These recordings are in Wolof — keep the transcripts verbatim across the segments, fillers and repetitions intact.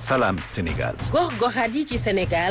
Salam Sénégal. gox-goxaat yi ci Sénégal.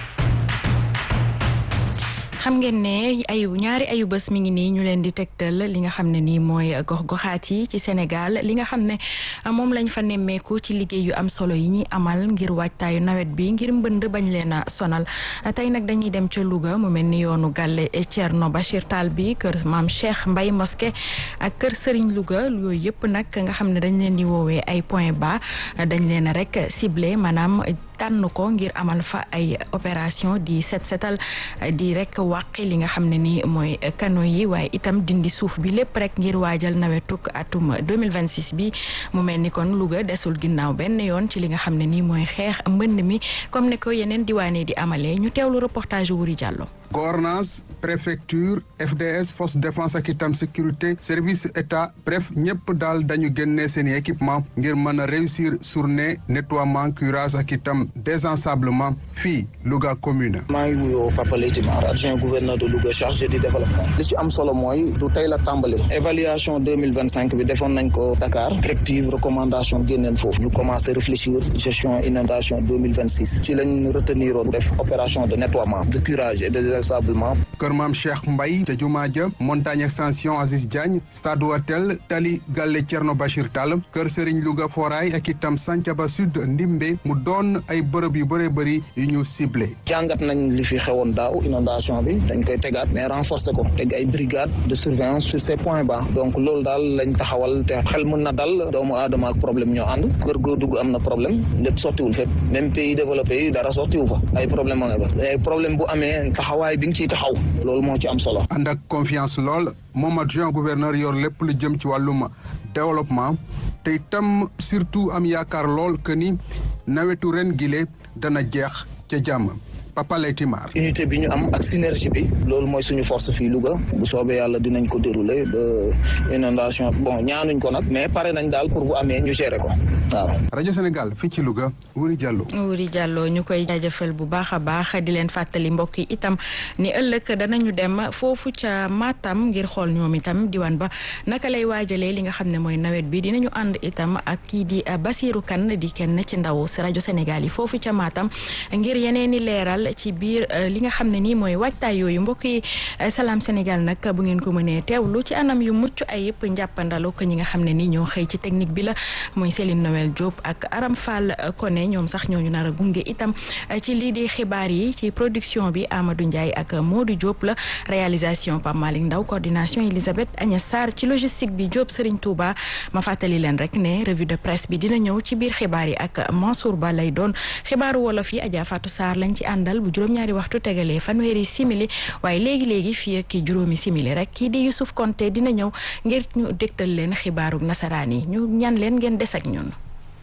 xam ngeen ne ayu ñaari ayu bés mi ngi nii ñu leen di tegtal li nga xam ne nii mooy gox-goxaat yi ci Sénégal li nga xam ne moom lañ fa nemmeeku ci liggéey yu am solo yi ñuy amal ngir waajtaayu nawet bi ngir mbënd bañ leen a sonal tey nag dañuy dem ca Louga mu mel ni yoonu Galle Thierno Bachir Tall bi kër maam Cheikh Mbaye Mosquée ak kër Serigne Louga yooyu yëpp nag nga xam ne dañ leen di woowee ay point bas dañ leen a rek ciblé maanaam tànn ko ngir amal fa ay opération di set setal di rek wàqi li nga xam ne ni mooy kano yi waaye itam dindi suuf bi lépp rek ngir waajal nawetuk atum deux mille vingt-six bi mu mel ni kon Louga desul ginnaaw benn yoon ci li nga xam ne nii mooy xeex mbënd mi comme ne ko yeneen diwaane di amalee ñu teewlu reportage Wuri Diallo. gouvernance préfecture F D S force défense ak itam sécurité service état bref ñëpp daal dañu génnee seen équipement ngir mën a réussir journée nettoiement curage ak itam désensablement fii Louga commune. maa ngi wuyoo Papa Leyti Mar adjoint gouverneur de Louga chargé du développement. li ci am solo mooy du tey la tàmbali évaluation deux mille vingt cinq bi defoon nañ ko Dakar directive recommandation génneen foofu ñu commencé réfléchir gestion inondation deux mille vingt six ci lañ retenir oon def opération de nettoiement de curage et de kër maam Cheikh Mbaye ca jumaa ja montagne extension Aziz Diagne stade Watel tali Galle Thierno Bachir Tall kër Serigne Louga Foray ak itam Santhiaba Sud Ndimbe mu doon ay bërëb yu bëree bëri yu ñu ciblé. jàngat nañ li fi xewoon daaw inondation bi dañ koy tegaat mais renforcer ko teg ay brigades de surveillance sur ces points bas donc loolu daal lañ taxawal te xel mën na dal doomu aadama ak problème ñoo ànd kër goo dugg am na problème lépp sottiwul fépp même pays développé yi dara sottiwu fa ay problème moo nga ba ay problème bu amee taxawaay bi nga ciy taxaw loolu moo ci am solo. ànd ak confiance lool moom adjoint gouverneur yor lépp lu jëm ci wàllum développement te itam surtout am yaakaar lool que ni nawetu ren gile dana jeex ca jàmm. Papa Leyti Mar. unité bi ñu am ak synergie bi loolu mooy suñu force fii Louga bu soobee yàlla dinañ ko dérouler ba inondation bon ñaanuñ ko nag mais pare nañ daal pour bu amee ñu gérer ko waaw. rajo Sénégal fii ci Louga Wuri Diallo. Wuri Diallo ñu koy jaajëfal bu baax a baax di leen fàttali mbokk yi itam ni ëllëg danañu dem foofu ca Matam ngir xool ñoom itam diwaan ba naka lay waajalee li nga xam ne mooy nawet bi dinañu ànd itam ak kii di Basirou Kane di kenn ci ndaw si rajo Sénégal yi foofu ca Matam ngir yeneen i leeral ci biir li nga xam ne nii mooy waajtaay yooyu mbokk yi Salam Sénégal nag bu ngeen ko mënee teewlu ci anam yu mucc ay yëpp njàppandalu ko ñi nga xam ne nii ñoo xëy ci technique bi la mooy Céline Noël Diop ak Aram Fall Koné ñoom sax ñooñu nar a gunge itam ci lii di xibaar yi ci production bi Amadou Ndiaye ak Modou Diop la réalisation Pape Malick Ndaw coordination Elisabeth Agnès Sarr ci logistique bi Diop Serigne Touba ma fàttali leen rek ne revue de presse bi dina ñëw ci biir xibaar yi ak Mansour Ba lay doon xibaaru wolof yi Adja Fatou Sarr lañ ci àndal bu juróom-ñaari waxtu tegalee fanweeri simili waaye léegi-léegi fii ak ki juróomi simili rek kii di Youssouf Konté dina ñëw ngir ñu dégtal leen xibaaru nasaraan yi ñu ñaan leen ngeen des ak ñun.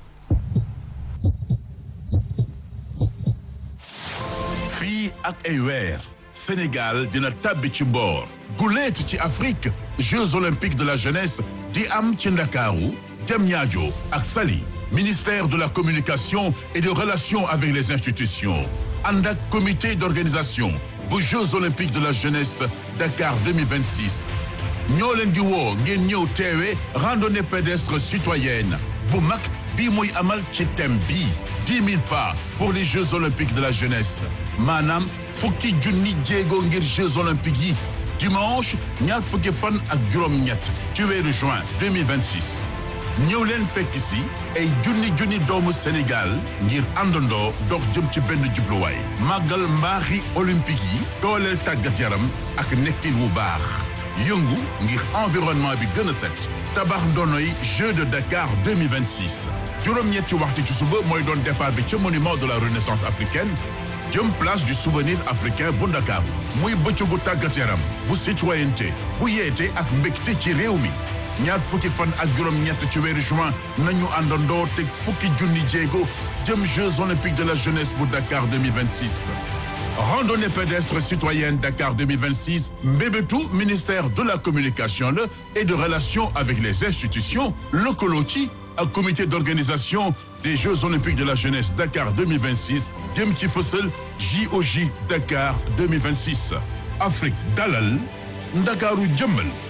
fii ak ay weer Sénégal dina tàbbi ci mboor guleet ci Afrique Jeux olympiques de la jeunesse di am ci Ndakaaru Diamniadio ak Saly ministère de la communication et des relations avec les institutions ànd ak comité d'organisation bu Jeux olympiques de la jeunesse Dakar deux mille vingt-six ñoo leen di woo ngeen ñëw teewe randonnée pédestre citoyenne bu mag bii muy amal ci thème bi dix mille pas pour les Jeux olympiques de la jeunesse maanaam fukki junni jéego ngir Jeux olympiques yi dimanche ñaar fukki fan ak juróom-ñett ci weeru juin deux mille vingt-six ñëw leen fekk si ay junni junni doomu Sénégal ngir àndandoo dox jëm ci benn jubluwaay màggal mbaaxi olympique yi dooleel tàggat yaram ak nekkin wu baax yëngu ngir environnement bi gën a set tabax ndonoy Jeux de Dakar deux mille vingt-six juróom-ñetti waxtu ci suba mooy doon départ bi ca monument de la Renaissance africaine jëm place du souvenir africain bu Dakar muy bëccëgu tàggat yaram bu citoyenneté bu yeete ak mbégte ci réew mi ñaar fukki fan ak juróom-ñett ci weeru juin nañu àndandoo teg fukki junni jéego jëm Jeux olympiques de la jeunesse bu Dakar deux mille vingt-six randonnée pédestre citoyenne Dakar deux mille vingt-six mbébétu ministère de la communication la et de relations avec les institutions lëkkaloo ci ak comité d'organisation des Jeux olympiques de la jeunesse Dakar deux mille vingt-six jëm ci fësal J O J Dakar deux mille vingt-six Afrique dalal Ndakaaru jëmmal